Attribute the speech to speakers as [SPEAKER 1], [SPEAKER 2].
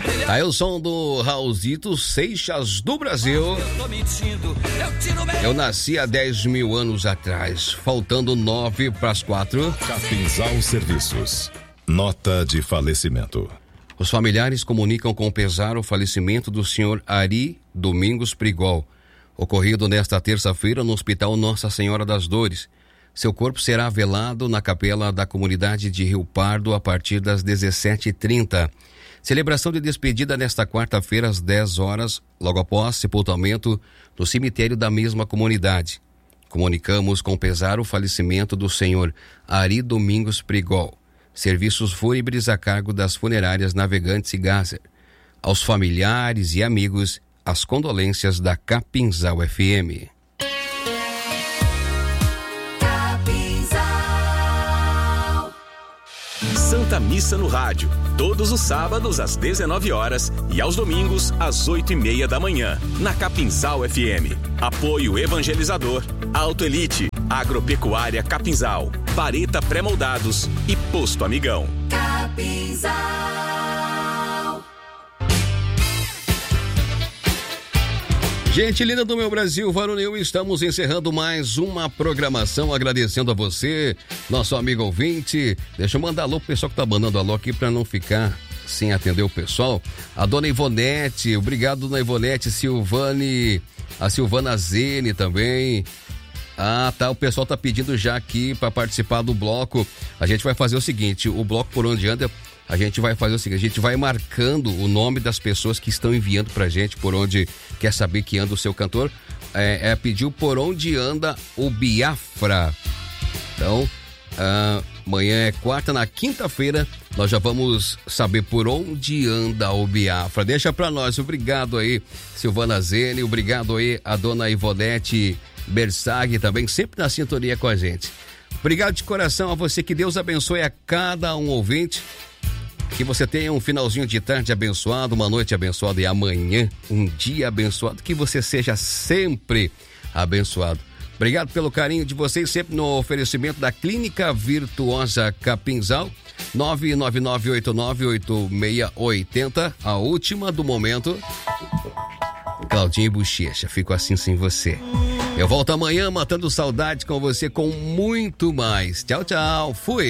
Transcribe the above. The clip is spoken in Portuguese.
[SPEAKER 1] Aí o som do Raulzito Seixas do Brasil. Eu nasci há 10 mil anos atrás, faltando 9 para as 4.
[SPEAKER 2] Capinzal Serviços. Nota de falecimento.
[SPEAKER 1] Os familiares comunicam com pesar o falecimento do senhor Ari Domingos Prigol, ocorrido nesta terça-feira no Hospital Nossa Senhora das Dores. Seu corpo será velado na capela da comunidade de Rio Pardo a partir das 17h30. Celebração de despedida nesta quarta-feira às 10 horas, logo após sepultamento no cemitério da mesma comunidade. Comunicamos com pesar o falecimento do senhor Ari Domingos Prigol. Serviços fúnebres a cargo das funerárias Navegantes e Gazer. Aos familiares e amigos, as condolências da Capinzal FM.
[SPEAKER 3] Santa Missa no Rádio, todos os sábados às 19 horas e aos domingos às 8h30 da manhã, na Capinzal FM. Apoio evangelizador, Auto Elite, Agropecuária Capinzal, Vareta Pré-Moldados e Posto Amigão. Capinzal.
[SPEAKER 1] Gente linda do meu Brasil varonil, estamos encerrando mais uma programação, agradecendo a você, nosso amigo ouvinte. Deixa eu mandar alô pro pessoal que tá mandando alô aqui pra não ficar sem atender o pessoal. A dona Ivonete, obrigado dona Ivonete, a Silvana Zene também. Ah, tá, o pessoal tá pedindo já aqui para participar do bloco. A gente vai fazer o seguinte, o bloco Por Onde Anda, a gente vai fazer o seguinte, a gente vai marcando o nome das pessoas que estão enviando pra gente, por onde quer saber que anda o seu cantor. Pediu Por Onde Anda o Biafra. Então, amanhã é quarta, na quinta-feira nós já vamos saber por onde anda o Biafra. Deixa pra nós, obrigado aí, Silvana Zene, obrigado aí a dona Ivonete Bersag também, sempre na sintonia com a gente. Obrigado de coração a você, que Deus abençoe a cada um ouvinte, que você tenha um finalzinho de tarde abençoado, uma noite abençoada e amanhã um dia abençoado, que você seja sempre abençoado. Obrigado pelo carinho de vocês, sempre no oferecimento da Clínica Virtuosa Capinzal, 999898680, a última do momento. Claudinho e Bochecha, fico assim sem você. Eu volto amanhã matando saudade com você com muito mais. Tchau, tchau. Fui.